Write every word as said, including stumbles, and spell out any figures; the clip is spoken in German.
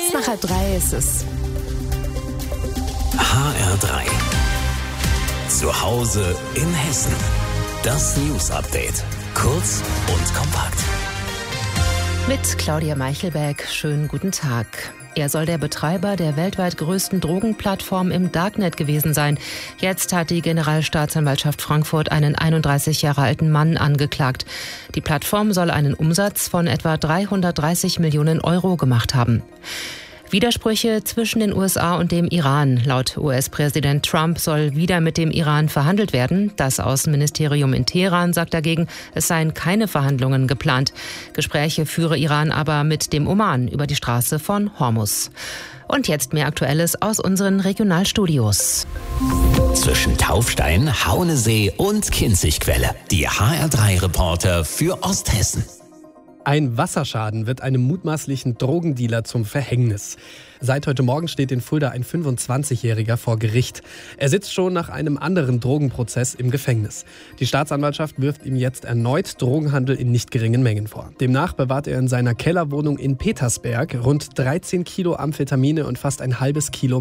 Kurz nach halb drei ist es. H R drei. Zu Hause in Hessen. Das News Update. Kurz und kompakt. Mit Claudia Meichelberg. Schönen guten Tag. Er soll der Betreiber der weltweit größten Drogenplattform im Darknet gewesen sein. Jetzt hat die Generalstaatsanwaltschaft Frankfurt einen einunddreißig Jahre alten Mann angeklagt. Die Plattform soll einen Umsatz von etwa dreihundertdreißig Millionen Euro gemacht haben. Widersprüche zwischen den U S A und dem Iran. Laut U S-Präsident Trump soll wieder mit dem Iran verhandelt werden. Das Außenministerium in Teheran sagt dagegen, es seien keine Verhandlungen geplant. Gespräche führe Iran aber mit dem Oman über die Straße von Hormuz. Und jetzt mehr Aktuelles aus unseren Regionalstudios. Zwischen Taufstein, Haunesee und Kinzigquelle. Die H R drei Reporter für Osthessen. Ein Wasserschaden wird einem mutmaßlichen Drogendealer zum Verhängnis. Seit heute Morgen steht in Fulda ein fünfundzwanzigjähriger vor Gericht. Er sitzt schon nach einem anderen Drogenprozess im Gefängnis. Die Staatsanwaltschaft wirft ihm jetzt erneut Drogenhandel in nicht geringen Mengen vor. Demnach bewahrt er in seiner Kellerwohnung in Petersberg rund dreizehn Kilo Amphetamine und fast ein halbes Kilo